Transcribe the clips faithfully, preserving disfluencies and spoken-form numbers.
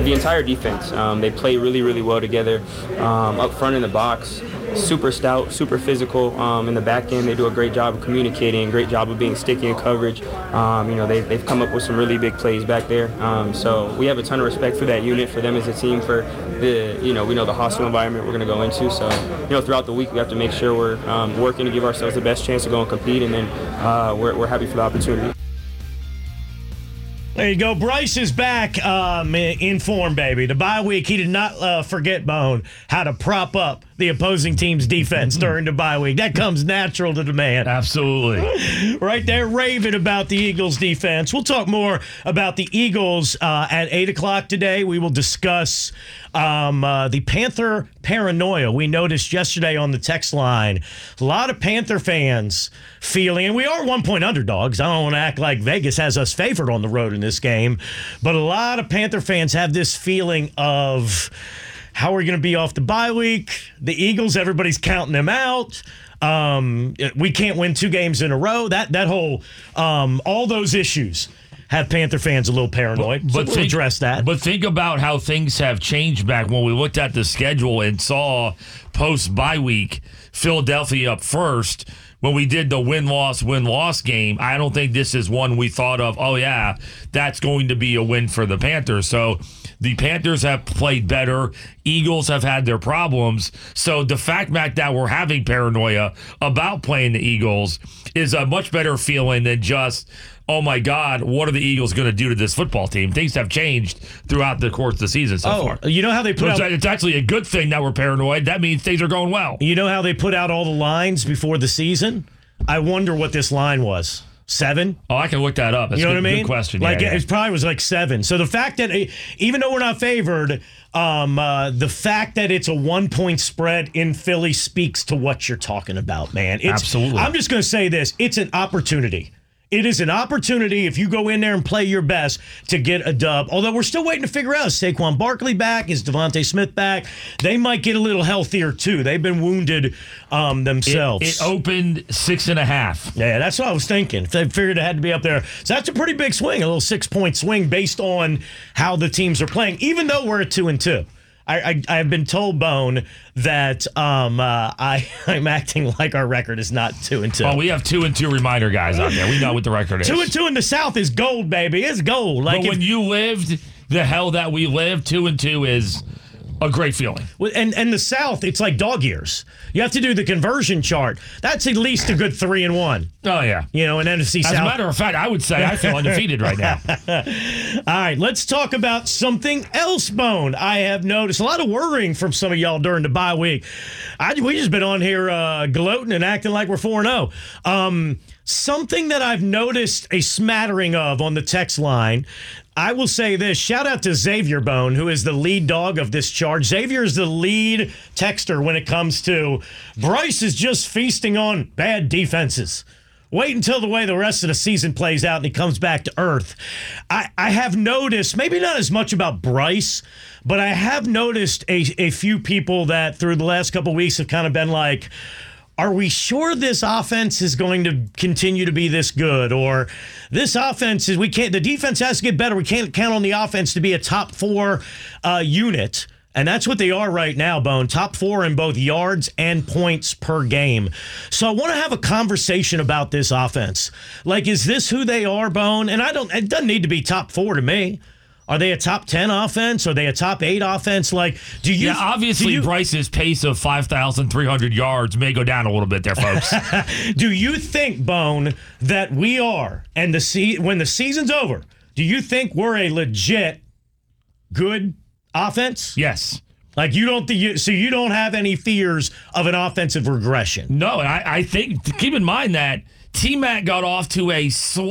the entire defense. Um, they play really, really well together um, up front in the box. Super stout, super physical. Um, in the back end, they do a great job of communicating, great job of being sticky in coverage. Um, you know, they, they've come up with some really big plays back there. Um, so we have a ton of respect for that unit, for them as a team, for the, you know, we know the hostile environment we're going to go into. So, you know, throughout the week, we have to make sure we're um, working to give ourselves the best chance to go and compete, and then uh, we're, we're happy for the opportunity. There you go. Bryce is back um, in form, baby. The bye week, he did not uh, forget, Bone, how to prop up the opposing team's defense during the bye week. That comes natural to the man. Absolutely. Right there, raving about the Eagles' defense. We'll talk more about the Eagles uh, at eight o'clock today. We will discuss um, uh, the Panther paranoia. We noticed yesterday on the text line, a lot of Panther fans feeling, and we are one-point underdogs. I don't want to act like Vegas has us favored on the road in this game, but a lot of Panther fans have this feeling of, how are we going to be off the bye week? The Eagles, everybody's counting them out. Um, we can't win two games in a row. That that whole, um, all those issues have Panther fans a little paranoid. But, so but we'll think, address that. But think about how things have changed back when we looked at the schedule and saw post-bye week Philadelphia up first. When we did the win-loss, win-loss game, I don't think this is one we thought of, oh, yeah, that's going to be a win for the Panthers. So the Panthers have played better. Eagles have had their problems. So the fact, Matt, that we're having paranoia about playing the Eagles is a much better feeling than just, oh, my God, what are the Eagles going to do to this football team? Things have changed throughout the course of the season so oh, far. You know how they put so out... It's actually a good thing that we're paranoid. That means things are going well. You know how they put out all the lines before the season? I wonder what this line was. Seven? Oh, I can look that up. That's you know a good, what I mean? Good question. Like yeah, yeah. It probably was like seven. So the fact that, even though we're not favored, um, uh, the fact that it's a one-point spread in Philly speaks to what you're talking about, man. It's, Absolutely. I'm just going to say this. It's an opportunity. It is an opportunity, if you go in there and play your best, to get a dub. Although we're still waiting to figure out, is Saquon Barkley back? Is Devontae Smith back? They might get a little healthier, too. They've been wounded um, themselves. It, it opened six and a half. Yeah, that's what I was thinking. They figured it had to be up there. So that's a pretty big swing, a little six-point swing based on how the teams are playing, even though we're at two and two. I, I, I've been told, Bone, that um, uh, I, I'm acting like our record is not two and two. Well, we have two and two reminder guys out there. We know what the record is. Two and two in the South is gold, baby. It's gold. Like but when if, you lived the hell that we lived, two and two is a great feeling. And and the South, it's like dog years. You have to do the conversion chart. That's at least a good three and one. Oh, yeah. You know, an N F C As South. As a matter of fact, I would say I feel undefeated right now. All right, let's talk about something else, Bone. I have noticed a lot of worrying from some of y'all during the bye week. I, we just been on here uh, gloating and acting like we're four and oh. Um, something that I've noticed a smattering of on the text line, I will say this. Shout out to Xavier Bone, who is the lead dog of this charge. Xavier is the lead texter when it comes to Bryce is just feasting on bad defenses. Wait until the way the rest of the season plays out and he comes back to earth. I, I have noticed, maybe not as much about Bryce, but I have noticed a, a few people that through the last couple of weeks have kind of been like, are we sure this offense is going to continue to be this good? Or this offense is, we can't, the defense has to get better. We can't count on the offense to be a top four uh, unit. And that's what they are right now, Bone. Top four in both yards and points per game. So I want to have a conversation about this offense. Like, is this who they are, Bone? And I don't, it doesn't need to be top four to me. Are they a top ten offense? Are they a top eight offense? Like, do you? Yeah, obviously, you, Bryce's pace of five thousand three hundred yards may go down a little bit there, folks. Do you think, Bone, that we are, and the se- when the season's over, do you think we're a legit good offense? Yes. Like, you don't think, so you don't have any fears of an offensive regression? No, and I, I think, keep in mind that T-Mac got off to a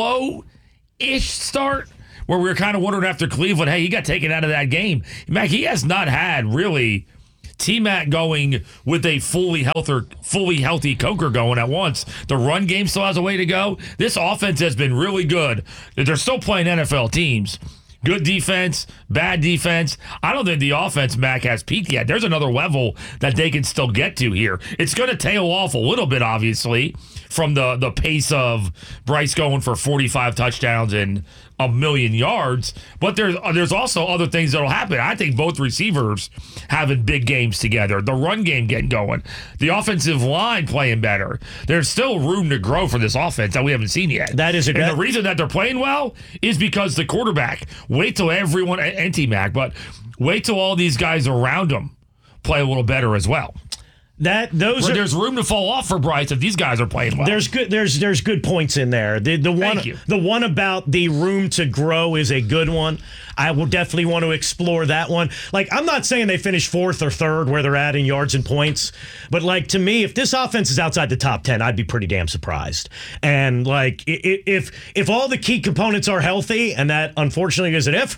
slow-ish start, where we were kind of wondering after Cleveland, hey, he got taken out of that game. Mac, he has not had really T-Mac going with a fully healthy, fully healthy Coker going at once. The run game still has a way to go. This offense has been really good. They're still playing N F L teams. Good defense, bad defense. I don't think the offense, Mac, has peaked yet. There's another level that they can still get to here. It's going to tail off a little bit, obviously, from the, the pace of Bryce going for forty-five touchdowns and a million yards. But there's there's also other things that'll happen. I think both receivers having big games together, the run game getting going, the offensive line playing better. There's still room to grow for this offense that we haven't seen yet. That is a and good. the reason that they're playing well is because the quarterback. Wait till everyone and T-Mac, but wait till all these guys around him play a little better as well. That those Where are, there's room to fall off for Bryce if these guys are playing well. There's good. There's there's good points in there. The the one Thank you. the one about the room to grow is a good one. I will definitely want to explore that one. Like, I'm not saying they finish fourth or third where they're at in yards and points, but like, to me, if this offense is outside the top ten, I'd be pretty damn surprised. And like, i- i- if if all the key components are healthy, and that unfortunately is an if.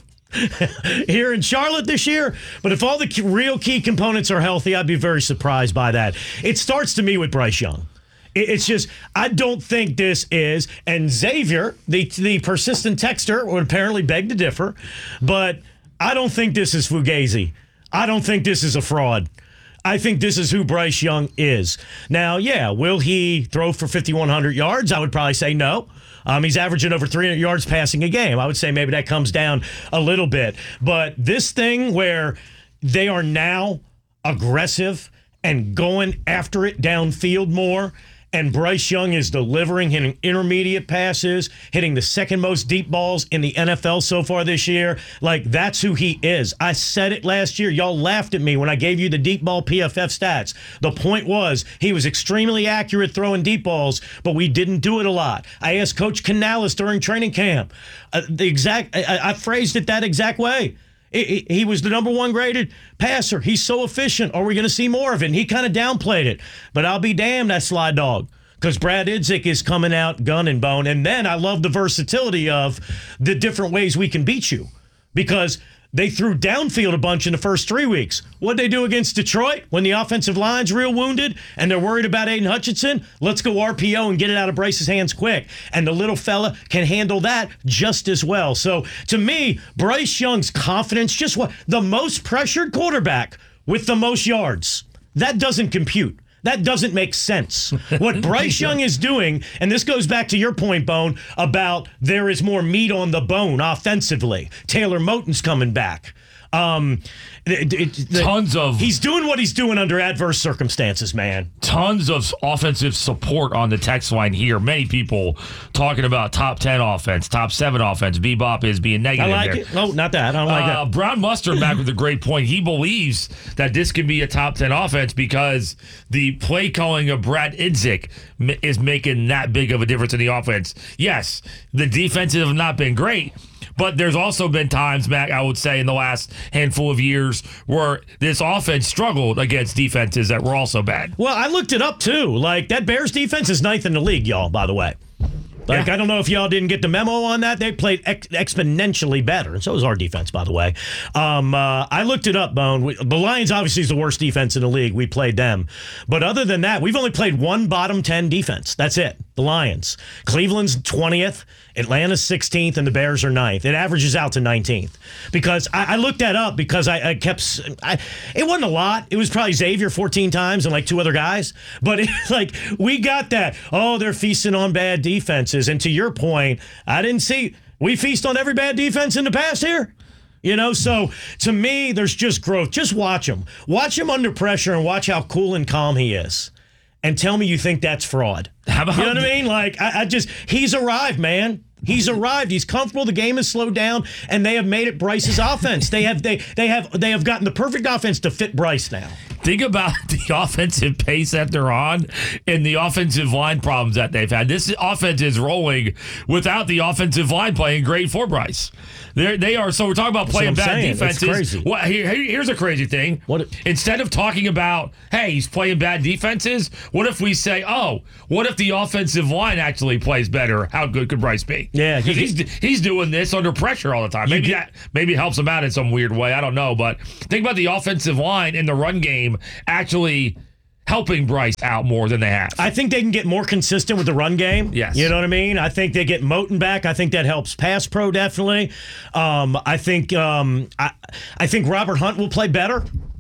here in Charlotte this year, but if all the key, real key components are healthy, I'd be very surprised by that. It starts to me with Bryce Young. It, it's just, I don't think this is, and Xavier, the the persistent texter, would apparently beg to differ, but I don't think this is Fugazi. I don't think this is a fraud. I think this is who Bryce Young is. Now, yeah, will he throw for fifty-one hundred yards? I would probably say no. Um, he's averaging over three hundred yards passing a game. I would say maybe that comes down a little bit. But this thing where they are now aggressive and going after it downfield more, and Bryce Young is delivering, hitting intermediate passes, hitting the second most deep balls in the N F L so far this year. Like, that's who he is. I said it last year. Y'all laughed at me when I gave you the deep ball P F F stats. The point was he was extremely accurate throwing deep balls, but we didn't do it a lot. I asked Coach Canales during training camp. Uh, the exact, I, I phrased it that exact way. He, he was the number one graded passer. He's so efficient. Are we going to see more of it? And he kind of downplayed it. But I'll be damned, that Sly Dog, because Brad Idzik is coming out gun and bone. And then I love the versatility of the different ways we can beat you, because they threw downfield a bunch in the first three weeks. What'd they do against Detroit when the offensive line's real wounded and they're worried about Aiden Hutchinson? Let's go R P O and get it out of Bryce's hands quick. And the little fella can handle that just as well. So to me, Bryce Young's confidence, just what the most pressured quarterback with the most yards, that doesn't compute. That doesn't make sense. What Bryce Young is doing, and this goes back to your point, Bone, about there is more meat on the bone offensively. Taylor Moton's coming back. Um, it, it, the, Tons of he's doing what he's doing under adverse circumstances, man. Tons of offensive support on the text line here. Many people talking about top ten offense, top seven offense. Bebop is being I negative like there. it. No, not that. I don't like Uh, that. Brown Mustard back with a great point. He believes that this can be a top ten offense because the play calling of Brad Idzik m- is making that big of a difference in the offense. Yes, the defenses have not been great, but there's also been times, Mac, I would say, in the last handful of years where this offense struggled against defenses that were also bad. Well, I looked it up, too. Like, that Bears defense is ninth in the league, y'all, by the way. Like, Yeah. I don't know if y'all didn't get the memo on that. They played ex- exponentially better, and so was our defense, by the way. Um, uh, I looked it up, Bone. We, the Lions obviously is the worst defense in the league. We played them. But other than that, we've only played one bottom ten defense. That's it, the Lions. Cleveland's twentieth, Atlanta's sixteenth, and the Bears are ninth. It averages out to nineteenth. Because I, I looked that up because I, I kept s- I, it wasn't a lot. It was probably Xavier fourteen times and like two other guys. But it, like, we got that. Oh, they're feasting on bad defenses. And to your point, I didn't see we feast on every bad defense in the past here. You know, so to me, there's just growth. Just watch him. Watch him under pressure and watch how cool and calm he is. And tell me you think that's fraud. How about You know what I mean? Like, I, I just, he's arrived, man. He's arrived. He's comfortable. The game has slowed down, and they have made it Bryce's offense. They have they they have they have gotten the perfect offense to fit Bryce now. Think about the offensive pace that they're on and the offensive line problems that they've had. This offense is rolling without the offensive line playing great for Bryce. They're, they are. So we're talking about playing what I'm bad saying. That's defenses. crazy. What, here, here's a crazy thing. What- Instead of talking about, hey, he's playing bad defenses, what if we say, oh, what if the offensive line actually plays better? How good could Bryce be? Yeah, he- 'Cause he's he's doing this under pressure all the time. Maybe get- that maybe it helps him out in some weird way. I don't know, but think about the offensive line in the run game actually helping Bryce out more than they have. I think they can get more consistent with the run game. Yes. You know what I mean? I think they get Moton back. I think that helps pass pro definitely. Um, I think um, I, I think Robert Hunt will play better.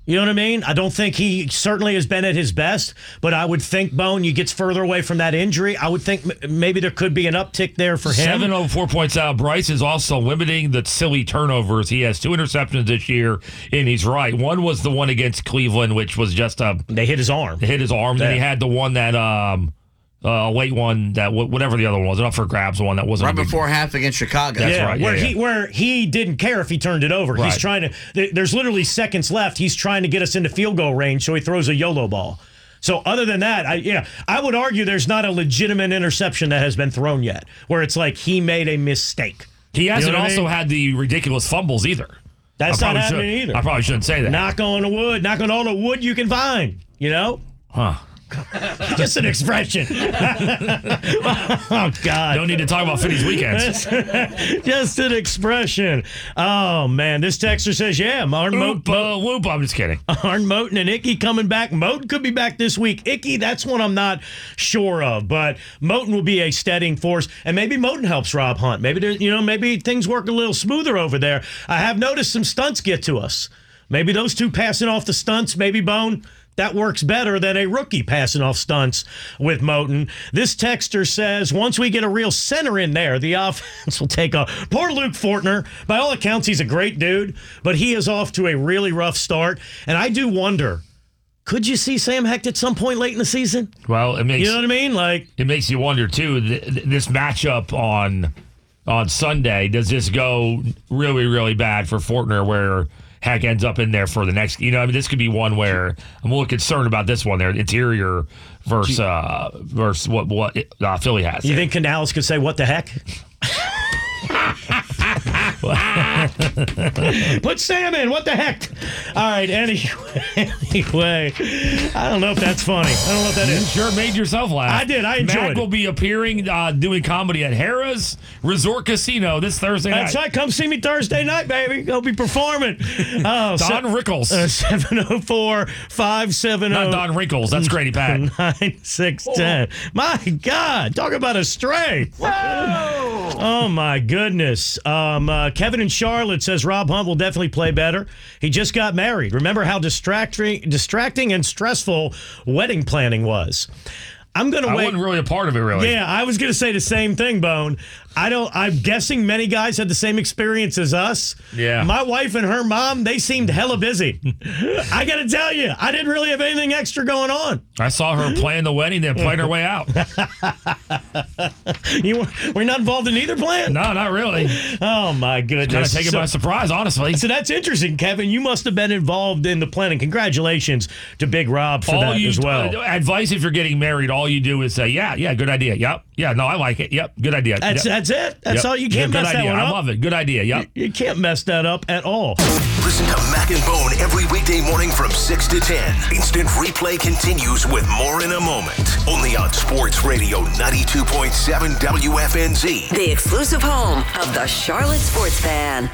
You know what I mean? I don't think he certainly has been at his best, but I would think, Bone, you gets further away from that injury. I would think m- maybe there could be an uptick there for him. seven oh four points out. Bryce is also limiting the silly turnovers. He has two interceptions this year, and he's right. One was the one against Cleveland, which was just a... They hit his arm. They hit his arm. Yeah. Then he had the one that... um uh, late one, that whatever the other one was, up for grabs, one that wasn't... Right big, before half against Chicago. That's yeah, right. Where, yeah, he, yeah. where he didn't care if he turned it over. Right. He's trying to... th- There's literally seconds left. He's trying to get us into field goal range, so he throws a YOLO ball. So other than that, I, yeah, I would argue there's not a legitimate interception that has been thrown yet, where it's like he made a mistake. He hasn't You know what I also mean? had the ridiculous fumbles either. That's I not probably happening should- either. I probably shouldn't say that. Knock on the wood. Knock on all the wood you can find. You know? Huh. Just an expression. Oh, God. Don't need to talk about Finney's weekends. Just an expression. Oh, man. This texter says, yeah, Martin Whoop, Moten, uh, whoop, I'm just kidding. Arn Moten and Icky coming back. Moten could be back this week. Icky, that's one I'm not sure of. But Moten will be a steadying force. And maybe Moten helps Rob Hunt. Maybe, there, you know, maybe things work a little smoother over there. I have noticed some stunts get to us. Maybe those two passing off the stunts, maybe Bone, that works better than a rookie passing off stunts with Moten. This texter says, once we get a real center in there, the offense will take off. Poor Luke Fortner. By all accounts, he's a great dude, but he is off to a really rough start. And I do wonder, could you see Sam Hecht at some point late in the season? Well, it makes You know what I mean? Like, it makes you wonder too. Th- th- this matchup on on Sunday, does this go really, really bad for Fortner, where Heck ends up in there for the next? You know, I mean, this could be one where I'm a little concerned about this one there. Interior versus uh, versus what what uh, Philly has. you think Canales could say, what the heck? Put Sam in. What the heck? All right. Anyway, anyway, I don't know if that's funny. I don't know if that You is. sure made yourself laugh. I did. I enjoyed Mac it. will be appearing, uh, doing comedy at Harrah's Resort Casino this Thursday That's night. right. Come see me Thursday night, baby. I'll be performing. Oh, Don Rickles. Uh, seven oh four, five seven Not oh, Don Wrinkles. That's Grady Pat. nine six one oh. My God. Talk about a stray. Oh, my goodness. Um, uh, Kevin in Charlotte says Rob Hunt will definitely play better. He just got married. Remember how distracting, distracting and stressful wedding planning was. I'm going to I wait. wasn't really a part of it, really. Yeah, I was going to say the same thing, Bone. I don't. I'm guessing many guys had the same experience as us. Yeah. My wife and her mom, they seemed hella busy. I got to tell you, I didn't really have anything extra going on. I saw her playing the wedding, then playing her way out. You were, were you not involved in either plan? No, not really. Oh my goodness! Kind of taken So- by surprise, honestly. So that's interesting, Kevin. You must have been involved in the planning. Congratulations to Big Rob for all that you as well. uh, advice if you're getting married, all you do is say, "Yeah, yeah, good idea. Yep, yeah, no, I like it. Yep, good idea." That's yep. that's it. That's Yep. all. You can't good mess that idea. one I up. love it. Good idea. Yep. You can't mess that up at all. Listen to Mac and Bone every weekday morning from six to ten. Instant replay continues with more in a moment. Only on Sports Radio ninety-two point seven W F N Z. The exclusive home of the Charlotte Sports Fan.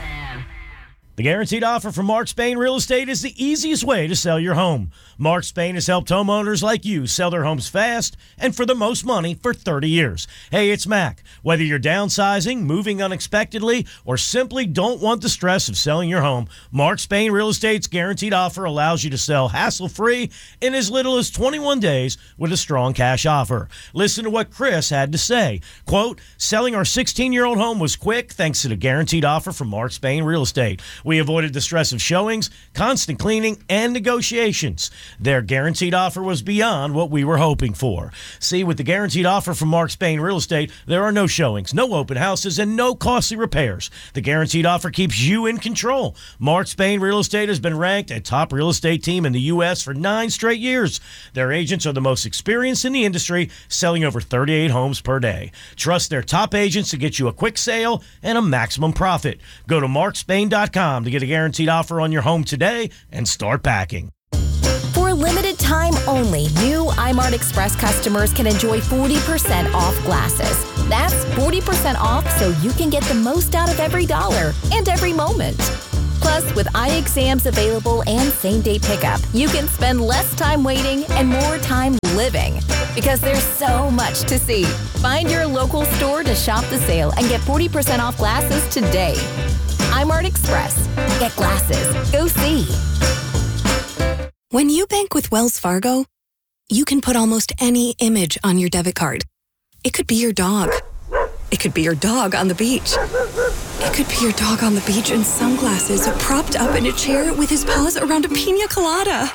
The guaranteed offer from Mark Spain Real Estate is the easiest way to sell your home. Mark Spain has helped homeowners like you sell their homes fast and for the most money for thirty years. Hey, it's Mac. Whether you're downsizing, moving unexpectedly, or simply don't want the stress of selling your home, Mark Spain Real Estate's guaranteed offer allows you to sell hassle-free in as little as twenty-one days with a strong cash offer. Listen to what Chris had to say. Quote, selling our sixteen-year-old home was quick thanks to the guaranteed offer from Mark Spain Real Estate. We avoided the stress of showings, constant cleaning, and negotiations. Their guaranteed offer was beyond what we were hoping for. See, with the guaranteed offer from Mark Spain Real Estate, there are no showings, no open houses, and no costly repairs. The guaranteed offer keeps you in control. Mark Spain Real Estate has been ranked a top real estate team in the U S for nine straight years. Their agents are the most experienced in the industry, selling over thirty-eight homes per day. Trust their top agents to get you a quick sale and a maximum profit. Go to mark spain dot com to get a guaranteed offer on your home today and start packing. For a limited time only, new iMart Express customers can enjoy forty percent off glasses. That's forty percent off so you can get the most out of every dollar and every moment. Plus, with eye exams available and same-day pickup, you can spend less time waiting and more time living. Because there's so much to see. Find your local store to shop the sale and get forty percent off glasses today. iMart Express. Get glasses. Go see. When you bank with Wells Fargo, you can put almost any image on your debit card. It could be your dog. It could be your dog on the beach. It could be your dog on the beach in sunglasses, propped up in a chair with his paws around a pina colada.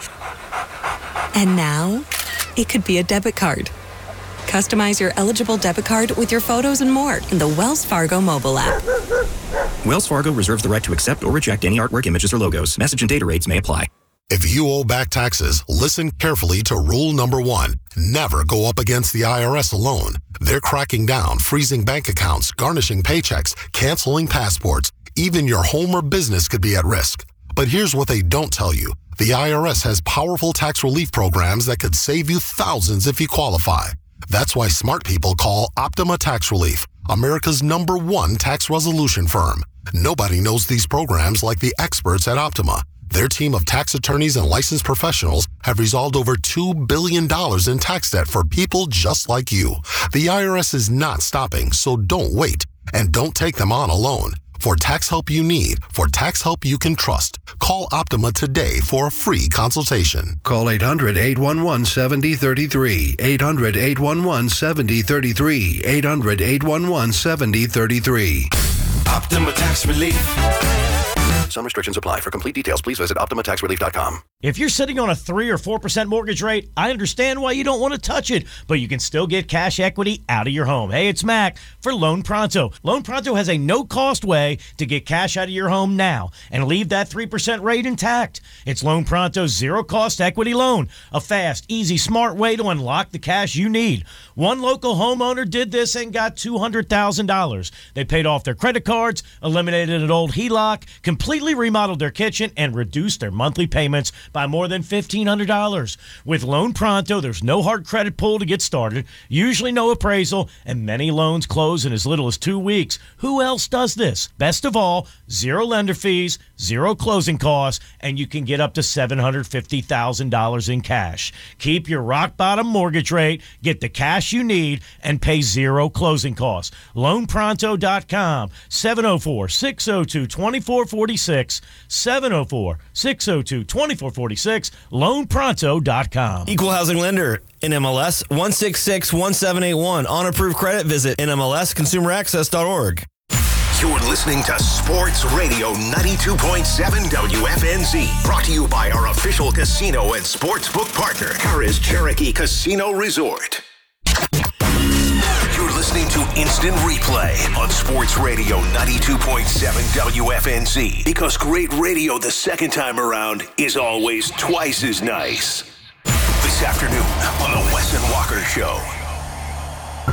And now, it could be a debit card. Customize your eligible debit card with your photos and more in the Wells Fargo mobile app. Wells Fargo reserves the right to accept or reject any artwork, images, or logos. Message and data rates may apply. If you owe back taxes, listen carefully to rule number one. Never go up against the I R S alone. They're cracking down, freezing bank accounts, garnishing paychecks, canceling passports. Even your home or business could be at risk. But here's what they don't tell you. The I R S has powerful tax relief programs that could save you thousands if you qualify. That's why smart people call Optima Tax Relief, America's number one tax resolution firm. Nobody knows these programs like the experts at Optima. Their team of tax attorneys and licensed professionals have resolved over two billion dollars in tax debt for people just like you. The I R S is not stopping, so don't wait. And don't take them on alone. For tax help you need, for tax help you can trust, call Optima today for a free consultation. Call eight hundred, eight one one, seven zero three three. eight hundred, eight one one, seven zero three three. eight hundred, eight one one, seven zero three three. Optima Tax Relief. Some restrictions apply. For complete details, please visit optima tax relief dot com. If you're sitting on a three or four percent mortgage rate, I understand why you don't want to touch it, but you can still get cash equity out of your home. Hey, it's Mac for Loan Pronto. Loan Pronto has a no-cost way to get cash out of your home now and leave that three percent rate intact. It's Loan Pronto's zero-cost equity loan, a fast, easy, smart way to unlock the cash you need. One local homeowner did this and got two hundred thousand dollars. They paid off their credit cards, eliminated an old H E L O C, completely remodeled their kitchen, and reduced their monthly payments by more than fifteen hundred dollars. With Loan Pronto, there's no hard credit pull to get started, usually no appraisal, and many loans close in as little as two weeks. Who else does this? Best of all, zero lender fees, zero closing costs, and you can get up to seven hundred fifty thousand dollars in cash. Keep your rock-bottom mortgage rate, get the cash you need, and pay zero closing costs. loan pronto dot com, seven oh four, six oh two, two four four six, seven oh four, six oh two, two four four six, loan pronto dot com. Equal housing lender, N M L S one six six one seven eight one. On approved credit, visit N M L S consumer access dot org. You're listening to Sports Radio ninety-two point seven W F N Z. Brought to you by our official casino and sportsbook partner, Harrah's Cherokee Casino Resort. You're listening to Instant Replay on Sports Radio ninety-two point seven W F N Z. Because great radio the second time around is always twice as nice. This afternoon on the Wes and Walker Show.